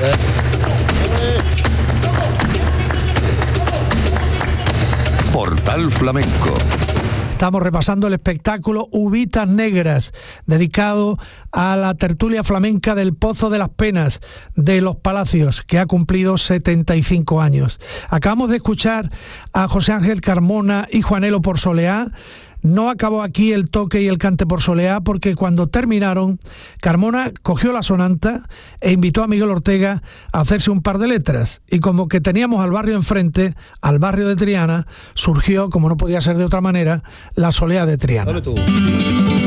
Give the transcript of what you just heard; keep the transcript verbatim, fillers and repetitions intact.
Portal Flamenco. Estamos repasando el espectáculo Uvitas Negras, dedicado a la tertulia flamenca del Pozo de las Penas de Los Palacios, que ha cumplido setenta y cinco años. Acabamos de escuchar a José Ángel Carmona y Juanelo por Soleá. No acabó aquí el toque y el cante por Soleá, porque cuando terminaron, Carmona cogió la sonanta e invitó a Miguel Ortega a hacerse un par de letras. Y como que teníamos al barrio enfrente, al barrio de Triana, surgió, como no podía ser de otra manera, la Soleá de Triana. Dale tú.